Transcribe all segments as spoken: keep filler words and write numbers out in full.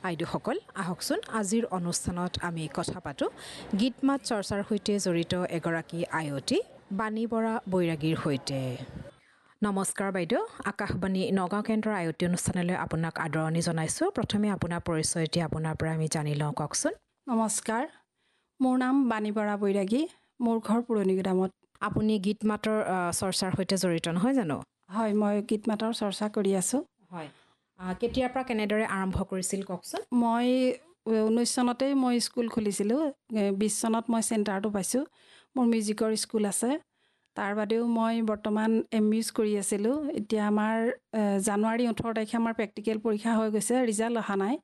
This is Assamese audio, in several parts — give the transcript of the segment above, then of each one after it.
আইডুসকল আহকচোন আজিৰ অনুষ্ঠানত আমি কথা পাতো গীত মাত চৰ্চাৰ সৈতে জড়িত এগৰাকী আয়তী বাণী বৰা বৈৰাগীৰ সৈতে। নমস্কাৰ বাইদেউ, আকাশবাণী নগাঁও কেন্দ্ৰৰ আয়তী অনুষ্ঠানলৈ আপোনাক আদৰণি জনাইছোঁ। প্ৰথমে আপোনাৰ পৰিচয় এতিয়া আপোনাৰ পৰা আমি জানি লওঁ, কওকচোন। নমস্কাৰ, মোৰ নাম বাণী বৰা বৈৰাগী, মোৰ ঘৰ পুৰণি গুদামত। আপুনি গীত মাতৰ চৰ্চাৰ সৈতে জড়িত নহয় জানো? হয়, মই গীত মাতৰ চৰ্চা কৰি আছোঁ। হয়, কেতিয়াৰ পৰা কেনেদৰে আৰম্ভ কৰিছিল কওকচোন? মই ঊনৈছ চনতেই মই স্কুল খুলিছিলোঁ, বিছ চনত মই চেণ্টাৰটো পাইছোঁ। মোৰ মিউজিকৰ স্কুল আছে। তাৰ বাদেও মই বৰ্তমান এম ইউজ কৰি আছিলোঁ। এতিয়া আমাৰ জানুৱাৰী ওঠৰ তাৰিখে আমাৰ প্ৰেক্টিকেল পৰীক্ষা হৈ গৈছে, ৰিজাল্ট অহা নাই।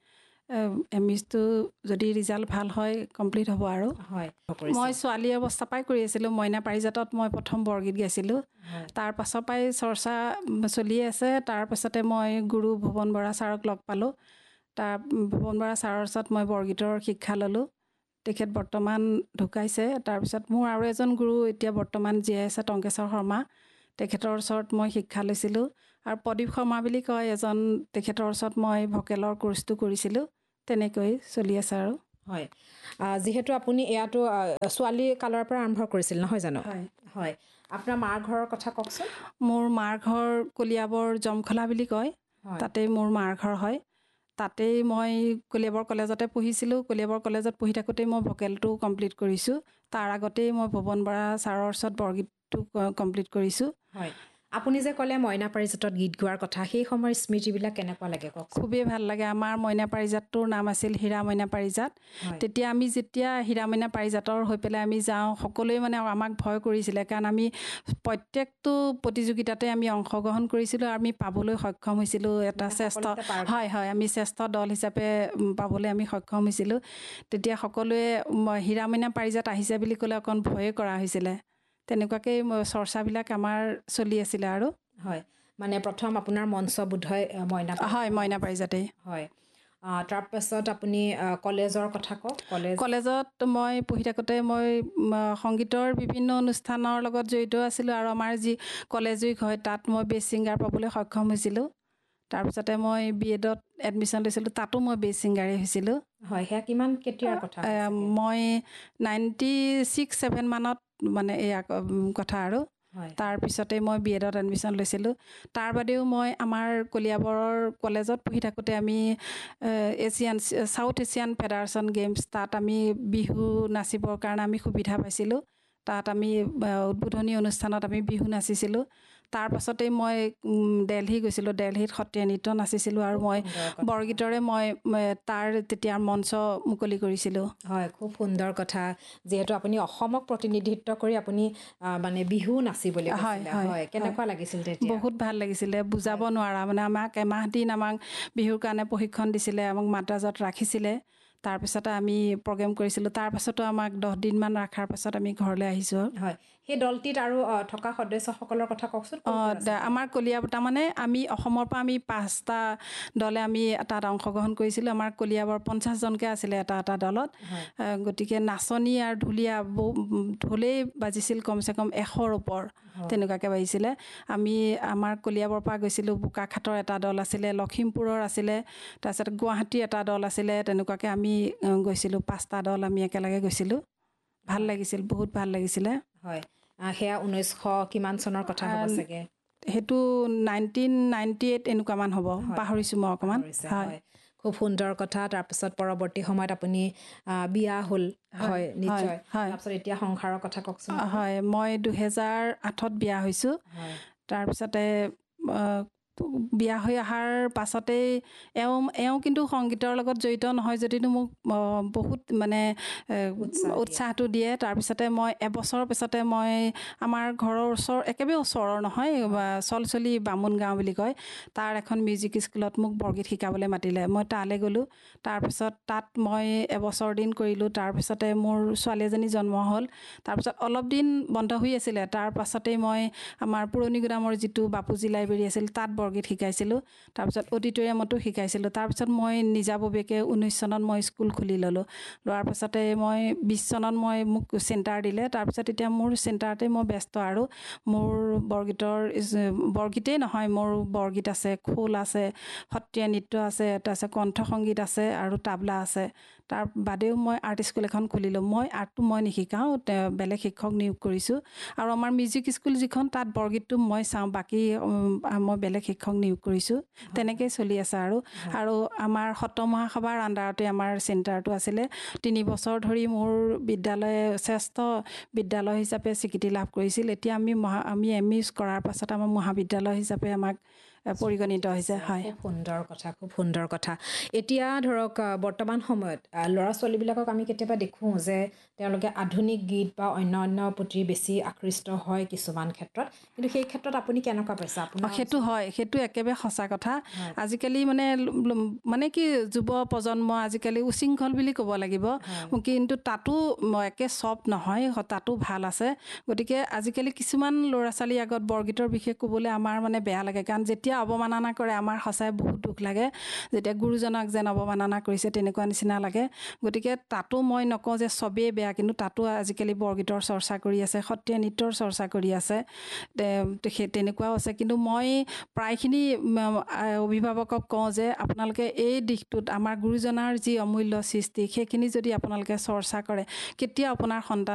এম ইউজটো যদি ৰিজাল্ট ভাল হয় কমপ্লিট হ'ব আৰু। হয়, মই ছোৱালী অৱস্থাৰ পৰাই কৰি আছিলোঁ। মইনা পাৰিজাতত মই প্ৰথম বৰগীত গাইছিলোঁ। তাৰ পাছৰ পৰাই চৰ্চা চলি আছে। তাৰ পাছতে মই গুৰু ভুৱন বৰা ছাৰক লগ পালোঁ। তাৰ ভুৱন বৰা ছাৰৰ ওচৰত মই বৰগীতৰ শিক্ষা ল'লোঁ। তেখেত বৰ্তমান ঢুকাইছে। তাৰপিছত মোৰ আৰু এজন গুৰু এতিয়া বৰ্তমান জীয়াই আছে, টংকেশ্বৰ শৰ্মা। তেখেতৰ ওচৰত মই শিক্ষা লৈছিলোঁ। আৰু প্ৰদীপ শৰ্মা বুলি কয় এজন, তেখেতৰ ওচৰত মই ভকেলৰ কোৰ্চটো কৰিছিলোঁ। তেনেকৈ চলি আছে আৰু। হয়, যিহেতু আপুনি এয়াতো ছোৱালী কালৰ পৰা আৰম্ভ কৰিছিল নহয় জানো? হয় হয়। আপোনাৰ মাৰ ঘৰৰ কথা কওকচোন। মোৰ মাৰ ঘৰ কলিয়াবৰ জমখলা বুলি কয়, তাতেই মোৰ মাৰ ঘৰ হয়। তাতেই মই কলিয়াবৰ কলেজতে পঢ়িছিলোঁ। কলিয়াবৰ কলেজত পঢ়ি থাকোঁতেই মই ভকেলটো কমপ্লিট কৰিছোঁ। তাৰ আগতেই মই ভুৱন বৰা ছাৰৰ ওচৰত বৰগীতটো কমপ্লিট কৰিছোঁ। হয়, আপুনি যে ক'লে মইনা পাৰিজাতত গীত গোৱাৰ কথা, সেই সময়ৰ স্মৃতিবিলাক কেনেকুৱা লাগে কওক? খুবেই ভাল লাগে। আমাৰ মইনা পাৰিজাতটোৰ নাম আছিল হীৰা মইনা পাৰিজাত। তেতিয়া আমি যেতিয়া হীৰা মইনা পাৰিজাতৰ হৈ পেলাই আমি যাওঁ, সকলোৱে মানে আমাক ভয় কৰিছিলে, কাৰণ আমি প্ৰত্যেকটো প্ৰতিযোগিতাতে আমি অংশগ্ৰহণ কৰিছিলোঁ আৰু আমি পাবলৈ সক্ষম হৈছিলোঁ এটা শ্ৰেষ্ঠ, হয় হয়, আমি শ্ৰেষ্ঠ দল হিচাপে পাবলৈ আমি সক্ষম হৈছিলোঁ। তেতিয়া সকলোৱে হীৰা মইনা পাৰিজাত আহিছে বুলি ক'লে অকণ ভয়ে কৰা হৈছিলে। তেনেকুৱাকৈ চৰ্চাবিলাক আমাৰ চলি আছিলে আৰু। হয়, মানে প্ৰথম আপোনাৰ মঞ্চ বোধহয় মইনা হয়, মইনা পাৰিজাতেই। হয়, তাৰপাছত আপুনি কলেজৰ কথা কওক। কলেজ কলেজত মই পঢ়ি থাকোঁতে মই সংগীতৰ বিভিন্ন অনুষ্ঠানৰ লগত জড়িত আছিলোঁ আৰু আমাৰ যি কলেজ উইক হয় তাত মই বেষ্ট ছিংগাৰ পাবলৈ সক্ষম হৈছিলোঁ। তাৰপিছতে মই বি এডত এডমিশ্যন লৈছিলোঁ, তাতো মই বেষ্ট ছিংগাৰেই হৈছিলোঁ। হয়, সেয়া কিমান কেতিয়াৰ কথা? মই নাইণ্টি ছিক্স ছেভেন মানত মানে এয়া কথা আৰু। তাৰপিছতে মই বি এডত এডমিশ্যন লৈছিলোঁ। তাৰ বাদেও মই আমাৰ কলিয়াবৰৰ কলেজত পঢ়ি থাকোঁতে আমি Asian south Asian federation games, তাত আমি বিহু নাচিবৰ কাৰণে আমি সুবিধা পাইছিলোঁ। তাত আমি উদ্বোধনী অনুষ্ঠানত আমি বিহু নাচিছিলোঁ। তাৰ পাছতেই মই দেলহি গৈছিলোঁ, দেলহিত সত্ৰীয়া নৃত্য নাচিছিলোঁ আৰু মই বৰগীতৰে মই তাৰ তেতিয়া মঞ্চ মুকলি কৰিছিলোঁ। হয়, খুব সুন্দৰ কথা। যিহেতু আপুনি অসমক প্ৰতিনিধিত্ব কৰি আপুনি মানে বিহু নাচিবলৈ গৈছিলে। হয়, কেনেকুৱা লাগিছিল তেতিয়া? বহুত ভাল লাগিছিলে, বুজাব নোৱাৰা। মানে আমাক এমাহ দিন আমাক বিহুৰ কাৰণে প্ৰশিক্ষণ দিছিলে, আমাক মাদ্ৰাজত ৰাখিছিলে। তাৰপিছতে আমি প্ৰগ্ৰেম কৰিছিলোঁ। তাৰপাছতো আমাক দহ দিনমান ৰখাৰ পাছত আমি ঘৰলৈ আহিছোঁ। হয়, সেই দলটিত আৰু থকা সদস্যসকলৰ কথা কওকচোন। অঁ, আমাৰ কলিয়াবৰ তাৰমানে আমি অসমৰ পৰা আমি পাঁচটা দলে আমি তাত অংশগ্ৰহণ কৰিছিলোঁ। আমাৰ কলিয়াবৰ পঞ্চাছজনকৈ আছিলে এটা এটা দলত। গতিকে নাচনী আৰু ঢুলীয়া ঢোলেই বাজিছিল কমচে কম এশৰ ওপৰ, তেনেকুৱাকৈ বাজিছিলে। আমি আমাৰ কলিয়াবৰ পৰা গৈছিলোঁ, বোকাখাটৰ এটা দল আছিলে, লখিমপুৰৰ আছিলে, তাৰপিছত গুৱাহাটীৰ এটা দল আছিলে। তেনেকুৱাকৈ আমি গৈছিলোঁ, পাঁচটা দল আমি একেলগে গৈছিলোঁ। ভাল লাগিছিল, বহুত ভাল লাগিছিলে। হয়, সেয়া ঊনৈছশ কিমান চনৰ কথা হ'ব চাগে? সেইটো নাইনটিন নাইণ্টি এইট এনেকুৱামান হ'ব, পাহৰিছোঁ মই অকণমান। হয়, খুব সুন্দৰ কথা। তাৰপিছত পৰৱৰ্তী সময়ত আপুনি বিয়া হ'ল? হয়, নিশ্চয়। তাৰপিছত এতিয়া সংসাৰৰ কথা কওকচোন। হয়, মই দুহেজাৰ আঠত বিয়া হৈছোঁ। তাৰপিছতে বিয়া হৈ অহাৰ পাছতেই এওঁ এওঁ কিন্তু সংগীতৰ লগত জড়িত নহয় যদিও মোক বহুত মানে উৎসাহটো দিয়ে। তাৰপিছতে মই এবছৰৰ পিছতে মই আমাৰ ঘৰৰ ওচৰ, একেবাৰে ওচৰৰ নহয়, চলচলি বামুণ গাঁও বুলি কয়, তাৰ এখন মিউজিক স্কুলত মোক বৰগীত শিকাবলৈ মাতিলে। মই তালৈ গ'লোঁ। তাৰপিছত তাত মই এবছৰ দিন কৰিলোঁ। তাৰপিছতে মোৰ ছোৱালী এজনী জন্ম হ'ল। তাৰপিছত অলপ দিন বন্ধ হৈ আছিলে। তাৰ পাছতেই মই আমাৰ পুৰণি গুদামৰ যিটো বাপুজী লাইব্ৰেৰী আছিল তাত বৰগীত বৰগীত শিকাইছিলোঁ তাৰপিছত অডিটৰিয়ামতো শিকাইছিলোঁ তাৰপিছত মই নিজাববীয়াকৈ ঊনৈছ চনত মই স্কুল খুলি ল'লোঁ লোৱাৰ পাছতে মই বিছ চনত মই মোক চেণ্টাৰ দিলে তাৰপিছত এতিয়া মোৰ চেণ্টাৰতে মই ব্যস্ত আৰু মোৰ বৰগীতৰ বৰগীতেই নহয় মোৰ বৰগীত আছে খোল আছে সত্ৰীয়া নৃত্য আছে তাৰপিছত কণ্ঠ সংগীত আছে আৰু তাবলা আছে তাৰ বাদেও মই আৰ্ট স্কুল এখন খুলিলোঁ মই আৰ্টটো মই নিশিকাওঁ বেলেগ শিক্ষক নিয়োগ কৰিছোঁ আৰু আমাৰ মিউজিক স্কুল যিখন তাত বৰগীতটো মই চাওঁ বাকী মই বেলেগ শিক্ষক নিয়োগ কৰিছোঁ তেনেকৈয়ে চলি আছে আৰু আৰু আমাৰ সত্ৰ মহাসভাৰ আণ্ডাৰতে আমাৰ চেণ্টাৰটো আছিলে তিনি বছৰ ধৰি মোৰ বিদ্যালয়ে শ্ৰেষ্ঠ বিদ্যালয় হিচাপে স্বীকৃতি লাভ কৰিছিল এতিয়া আমি মহা আমি এম ইউজ কৰাৰ পাছত আমাৰ মহাবিদ্যালয় হিচাপে আমাক পৰিগণিত হৈছে হয় খুব সুন্দৰ কথা খুব সুন্দৰ কথা এতিয়া ধৰক বৰ্তমান সময়ত ল'ৰা ছোৱালীবিলাকক আমি কেতিয়াবা দেখোঁ যে তেওঁলোকে আধুনিক গীত বা অন্য অন্য প্ৰতি বেছি আকৃষ্ট হয় কিছুমান ক্ষেত্ৰত কিন্তু সেই ক্ষেত্ৰত আপুনি কেনেকুৱা পাইছে আপোনাৰ সেইটো হয় সেইটো একেবাৰে সঁচা কথা আজিকালি মানে মানে কি যুৱ প্ৰজন্ম আজিকালি উশৃংখল বুলি ক'ব লাগিব কিন্তু তাতো একে চব নহয় তাতো ভাল আছে গতিকে আজিকালি কিছুমান ল'ৰা ছোৱালীৰ আগত বৰগীতৰ বিষয়ে ক'বলৈ আমাৰ মানে বেয়া লাগে কাৰণ যেতিয়া অৱমাননা কৰে আমাৰ সঁচাই বহুত দুখ লাগে যেতিয়া গুৰুজনক যেন অৱমাননা কৰিছে তেনেকুৱা নিচিনা লাগে গতিকে তাতো মই নকওঁ যে চবেই বেয়া কিন্তু তাতো আজিকালি বৰগীতৰ চৰ্চা কৰি আছে সত্ৰীয়া নৃত্যৰ চৰ্চা কৰি আছে সেই তেনেকুৱাও আছে কিন্তু মই প্ৰায়খিনি অভিভাৱকক কওঁ যে আপোনালোকে এই দিশটোত আমাৰ গুৰুজনাৰ যি অমূল্য সৃষ্টি সেইখিনি যদি আপোনালোকে চৰ্চা কৰে কেতিয়াও আপোনাৰ সন্তান